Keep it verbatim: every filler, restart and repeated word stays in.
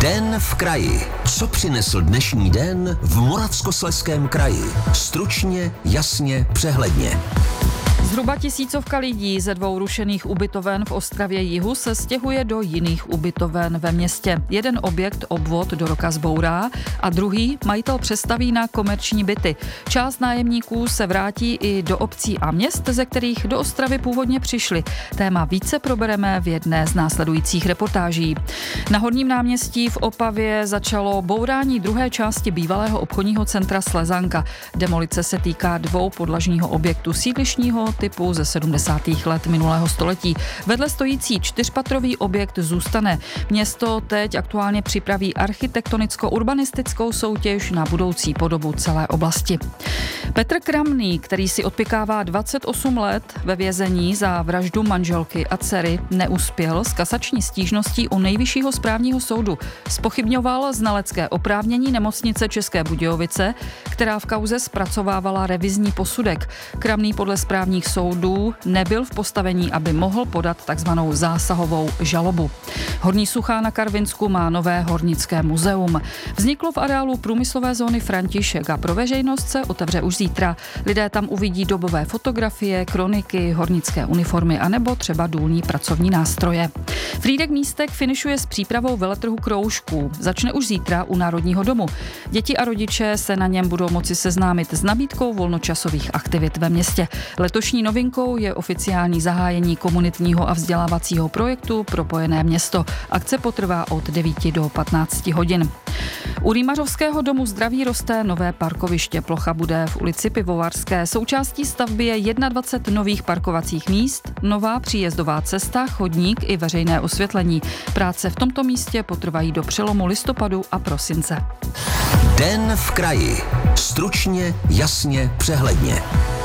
Den v kraji. Co přinesl dnešní den v Moravskoslezském kraji? Stručně, jasně, přehledně. Zhruba tisícovka lidí ze dvou rušených ubytoven v Ostravě jihu se stěhuje do jiných ubytoven ve městě. Jeden objekt obvod do roka zbourá a druhý majitel přestaví na komerční byty. Část nájemníků se vrátí i do obcí a měst, ze kterých do Ostravy původně přišli. Téma více probereme v jedné z následujících reportáží. Na Horním náměstí v Opavě začalo bourání druhé části bývalého obchodního centra Slezanka. Demolice se týká dvoupodlažního objektu sídlišního typu ze sedmdesátých let minulého století. Vedle stojící čtyřpatrový objekt zůstane. Město teď aktuálně připraví architektonicko-urbanistickou soutěž na budoucí podobu celé oblasti. Petr Kramný, který si odpykává dvacet osm let ve vězení za vraždu manželky a dcery, neuspěl s kasační stížností u Nejvyššího správního soudu. Zpochybňoval znalecké oprávnění nemocnice České Budějovice, která v kauze zpracovávala revizní posudek. Kramný podle správních soudů nebyl v postavení, aby mohl podat takzvanou zásahovou žalobu. Horní Suchá na Karvinsku má nové hornické muzeum. Vzniklo v areálu průmyslové zóny František a pro veřejnost se otevře už zítra. Lidé tam uvidí dobové fotografie, kroniky, hornické uniformy anebo třeba důlní pracovní nástroje. Frýdek Místek finišuje s přípravou veletrhu kroužků. Začne už zítra u Národního domu. Děti a rodiče se na něm budou moci seznámit s nabídkou volnočasových aktivit ve městě. Letošní novinkou je oficiální zahájení komunitního a vzdělávacího projektu Propojené město. Akce potrvá od devíti do patnácti hodin. U Rýmařovského domu zdraví roste nové parkoviště. Plocha bude v ulici Pivovarské. Součástí stavby je dvacet jedna nových parkovacích míst, nová příjezdová cesta, chodník i veřejné osvětlení. Práce v tomto místě potrvají do přelomu listopadu a prosince. Den v kraji. Stručně, jasně, přehledně.